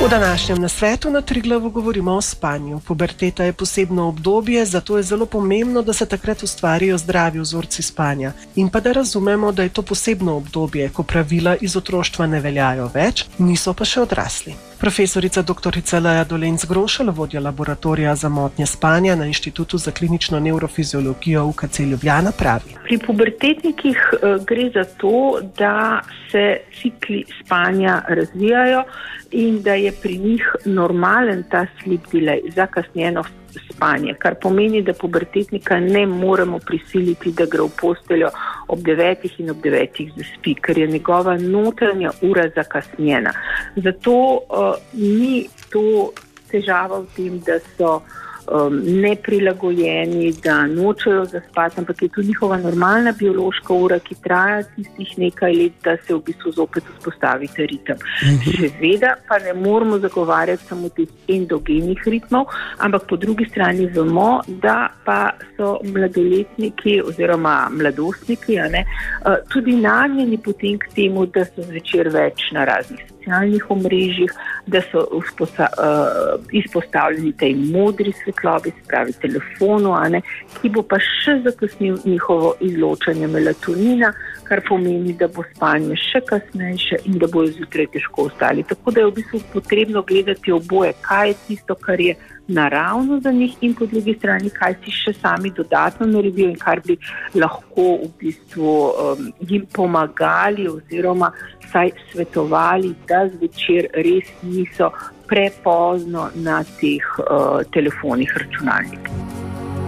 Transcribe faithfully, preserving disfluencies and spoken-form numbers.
V današnjem nasvetu na Triglavu govorimo o spanju. Puberteta je posebno obdobje, zato je zelo pomembno, da se takrat ustvarijo zdravi vzorci spanja in pa da razumemo, da je to posebno obdobje, ko pravila iz otroštva ne veljajo več, niso pa še odrasli. Profesorica doktorica Leja Dolenc-Grošelj, vodja laboratorija za motnje spanja na Inštitutu za klinično nevrofiziologijo U K C Ljubljana, pravi. Pri pubertetnikih uh, gre za to, da se cikli spanja razvijajo in da je pri njih normalen ta sleep delay, zakasnjeno spanje, kar pomeni, da pubertetnika ne moremo prisiliti, da gre v posteljo ob devetih in ob devetih zaspi, ker je njegova notranja ura zakasnjena. Zato uh, ni to težava v tem, da so um, neprilagojeni, da nočejo zaspati, ampak je to njihova normalna biološka ura, ki traja tistih nekaj let, da se v bistvu zopet vzpostavi ta ritem. Seveda pa ne moramo zagovarjati samo teh endogenih ritmov, ampak po drugi strani vemo, da pa so mladoletniki oziroma mladostniki a ne, tudi nagnjeni potem k temu, da so zvečer več na raznih socialnih omrežjih, da so usposa, uh, izpostavljeni tej modri svetlobi, se pravi telefonu, a ne, ki bo pa še zakasnil njihovo izločanje melatonina, kar pomeni, da bo spanje še kasnejše in da bojo zjutraj težko ostali. Tako da je v bistvu potrebno gledati oboje, kaj je tisto, kar je naravno za njih in po drugi strani, kaj si še sami dodatno naredijo in kar bi lahko v bistvu um, jim pomagali oziroma saj svetovali, da zvečer res niso prepozno na teh uh, telefonih, računalnikih.